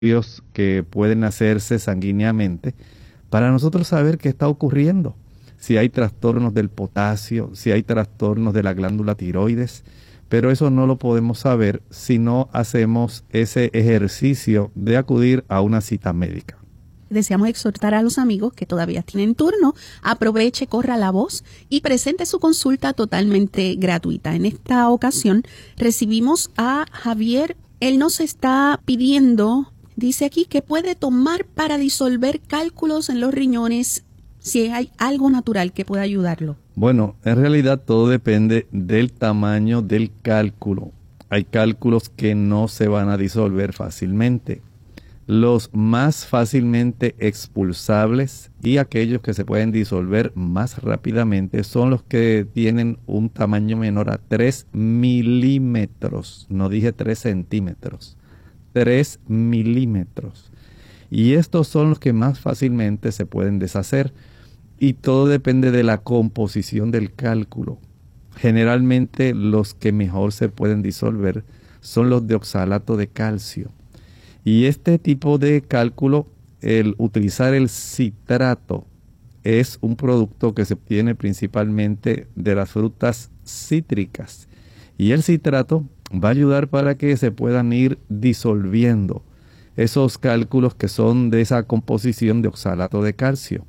que pueden hacerse sanguíneamente para nosotros saber qué está ocurriendo. Si hay trastornos del potasio, si hay trastornos de la glándula tiroides, pero eso no lo podemos saber si no hacemos ese ejercicio de acudir a una cita médica. Deseamos exhortar a los amigos que todavía tienen turno, aproveche, corra la voz y presente su consulta totalmente gratuita. En esta ocasión recibimos a Javier. Él nos está pidiendo, dice aquí, que puede tomar para disolver cálculos en los riñones, si hay algo natural que pueda ayudarlo. Bueno, en realidad todo depende del tamaño del cálculo. Hay cálculos que no se van a disolver fácilmente. Los más fácilmente expulsables y aquellos que se pueden disolver más rápidamente son los que tienen un tamaño menor a 3 milímetros. No dije 3 centímetros. 3 milímetros. Y estos son los que más fácilmente se pueden deshacer. Y todo depende de la composición del cálculo. Generalmente los que mejor se pueden disolver son los de oxalato de calcio. Y este tipo de cálculo, el utilizar el citrato, es un producto que se obtiene principalmente de las frutas cítricas. Y el citrato va a ayudar para que se puedan ir disolviendo esos cálculos que son de esa composición de oxalato de calcio.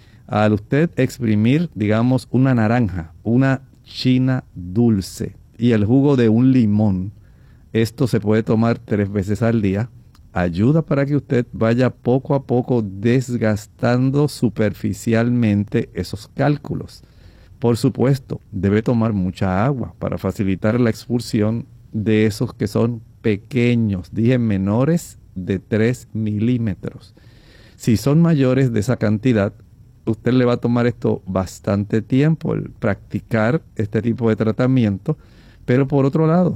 Al usted exprimir, digamos, una naranja, una china dulce y el jugo de un limón, esto se puede tomar 3 veces al día, ayuda para que usted vaya poco a poco desgastando superficialmente esos cálculos. Por supuesto, debe tomar mucha agua para facilitar la expulsión de esos que son pequeños, dije menores de 3 milímetros. Si son mayores de esa cantidad, usted le va a tomar esto bastante tiempo, el practicar este tipo de tratamiento, pero por otro lado,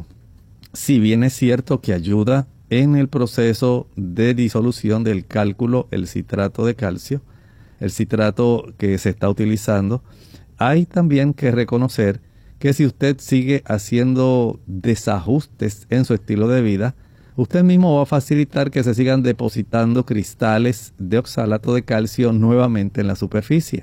si bien es cierto que ayuda en el proceso de disolución del cálculo, el citrato de calcio, el citrato que se está utilizando, hay también que reconocer que si usted sigue haciendo desajustes en su estilo de vida, usted mismo va a facilitar que se sigan depositando cristales de oxalato de calcio nuevamente en la superficie.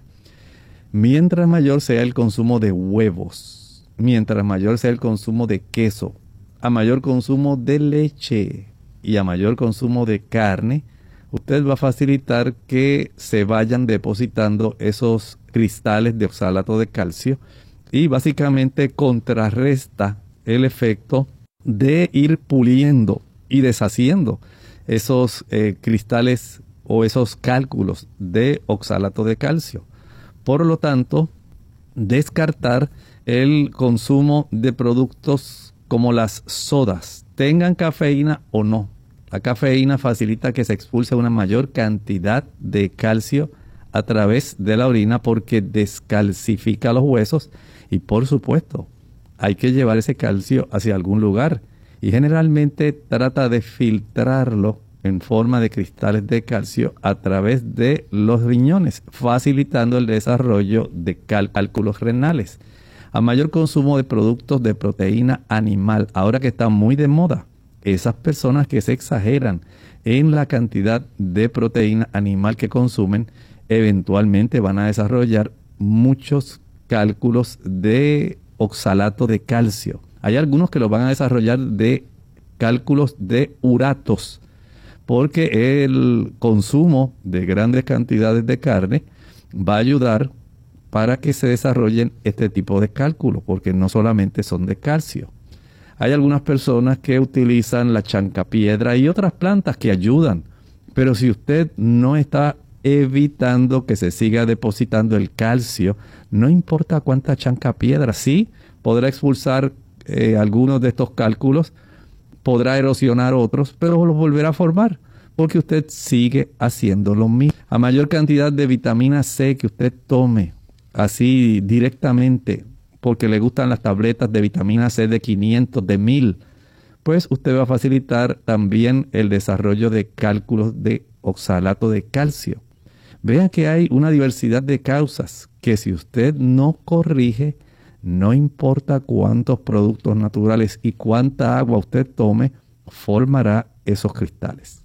Mientras mayor sea el consumo de huevos, mientras mayor sea el consumo de queso, a mayor consumo de leche y a mayor consumo de carne, usted va a facilitar que se vayan depositando esos cristales de oxalato de calcio y básicamente contrarresta el efecto de ir puliendo y deshaciendo esos cristales o esos cálculos de oxalato de calcio. Por lo tanto, descartar el consumo de productos como las sodas, tengan cafeína o no. La cafeína facilita que se expulse una mayor cantidad de calcio a través de la orina porque descalcifica los huesos y por supuesto hay que llevar ese calcio hacia algún lugar y generalmente trata de filtrarlo en forma de cristales de calcio a través de los riñones, facilitando el desarrollo de cálculos renales. A mayor consumo de productos de proteína animal, ahora que está muy de moda, esas personas que se exageran en la cantidad de proteína animal que consumen, eventualmente van a desarrollar muchos cálculos de oxalato de calcio. Hay algunos que lo van a desarrollar de cálculos de uratos, porque el consumo de grandes cantidades de carne va a ayudar para que se desarrollen este tipo de cálculos, porque no solamente son de calcio. Hay algunas personas que utilizan la chancapiedra y otras plantas que ayudan, pero si usted no está evitando que se siga depositando el calcio, no importa cuánta chancapiedra, sí podrá expulsar algunos de estos cálculos, podrá erosionar otros, pero los volverá a formar, porque usted sigue haciendo lo mismo. A mayor cantidad de vitamina C que usted tome, así directamente, porque le gustan las tabletas de vitamina C de 500, de 1000, pues usted va a facilitar también el desarrollo de cálculos de oxalato de calcio. Vean que hay una diversidad de causas que si usted no corrige, no importa cuántos productos naturales y cuánta agua usted tome, formará esos cristales.